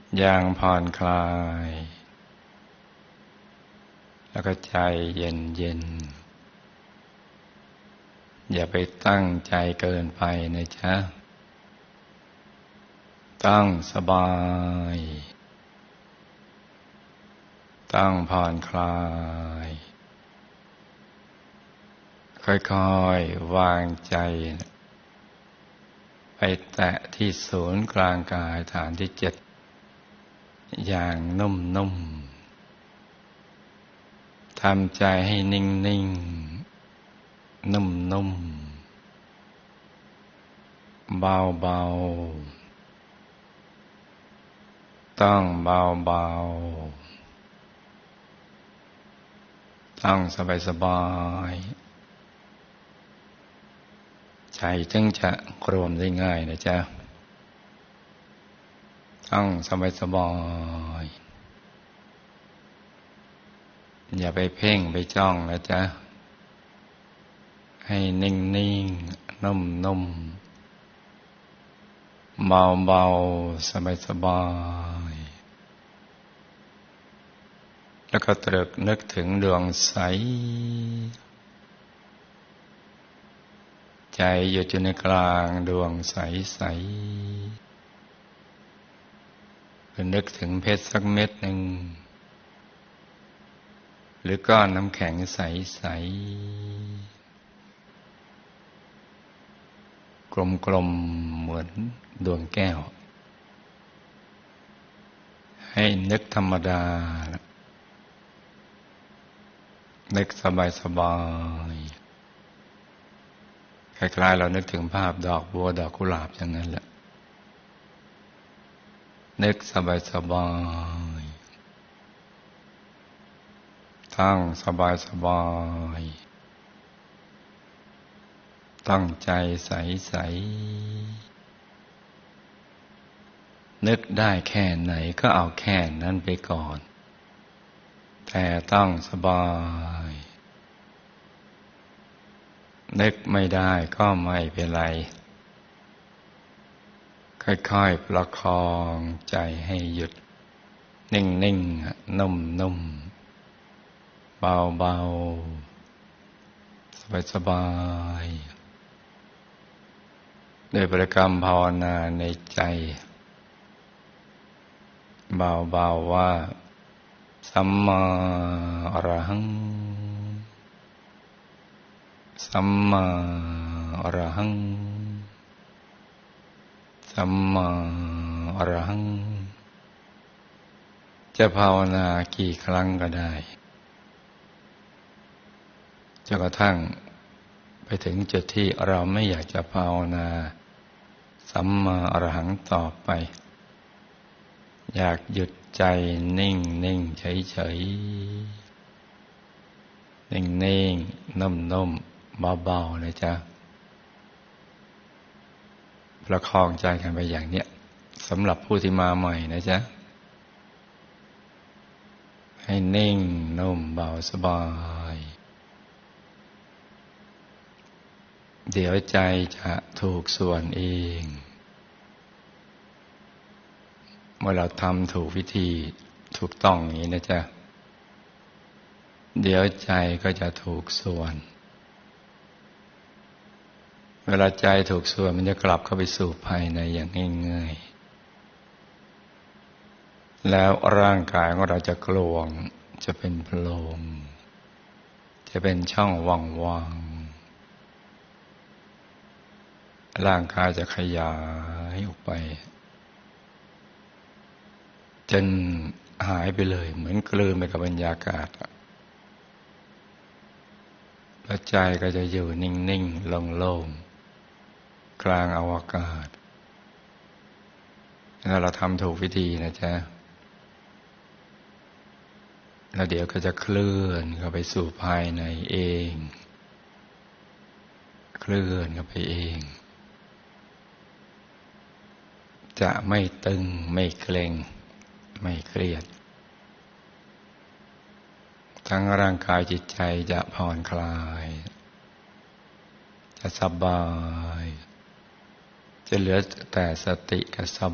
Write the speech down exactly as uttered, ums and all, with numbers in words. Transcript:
อย่างผ่อนคลายแล้วก็ใจเย็นเย็นอย่าไปตั้งใจเกินไปนะจ๊ะตั้งสบายตั้งผ่อนคลายค่อยๆวางใจไปแตะที่ศูนย์กลางกายฐานที่เจ็ดอย่างนุ่มๆทำใจให้นิ่งๆนุ่มๆเบาๆต้องเบาๆต้องสบายๆใจจึงจะรวมได้ง่ายนะจ๊ะต้องสบายๆอย่าไปเพ่งไปจ้องนะจ๊ะให้นิ่งๆนุ่มๆเบาๆสบายๆแล้วก็ตรึกนึกถึงดวงใสใจอยู่ในกลางดวงใสใสนึกถึงเพชรสักเม็ดหนึ่งหรือก้อนน้ำแข็งใสใสกลมๆเหมือนดวงแก้วให้นึกธรรมดานึกสบายๆคล้ายๆเรานึกถึงภาพดอกบัวดอกกุหลาบอย่างนั้นแหละนึกสบายๆตั้งสบายๆตั้งใจใสๆนึกได้แค่ไหนก็เอาแค่นั้นไปก่อนแต่ต้องสบายนึกไม่ได้ก็ไม่เป็นไรค่อยๆประคองใจให้หยุดนิ่งๆนุ่มๆเบาๆสบายๆด้วยบริกรรมภาวนาในใจเบาๆว่าสัมมาอรหังสัมมาอรหังสัมมาอรหังจะภาวนากี่ครั้งก็ได้จนกระทั่งไปถึงจุดที่เราไม่อยากจะภาวนาสัมมาอรหังต่อไปอยากหยุดใจนิ่งนิ่งเฉยเฉยนิ่งนิ่งนุ่มนุ่มเบาๆนะจ๊ะประคองใจกันไปอย่างเนี้ยสำหรับผู้ที่มาใหม่นะจ๊ะให้นิ่งนุ่มเบาสบายเดี๋ยวใจจะถูกส่วนเองเมื่อเราทำถูกวิธีถูกต้องอย่างนี้นะจ๊ะเดี๋ยวใจก็จะถูกส่วนเวลาใจถูกส่วนมันจะกลับเข้าไปสู่ภายในอย่างง่ายๆแล้วร่างกายของเราจะโกลวงจะเป็นโพรงจะเป็นช่องว่างๆร่างกายจะขยายออกไปจนหายไปเลยเหมือนกลืนไปกับบรรยากาศแล้วใจก็จะอยู่นิ่งๆโล่งๆกลางอวกาศถ้าเราทำถูกวิธีนะจ๊ะแล้วเดี๋ยวก็จะเคลื่อนเข้าไปสู่ภายในเองเคลื่อนเข้าไปเองจะไม่ตึงไม่เกร็งไม่เครียดทั้งร่างกายจิตใจจะผ่อนคลายจะสบายจะเหลือแต่สติกับส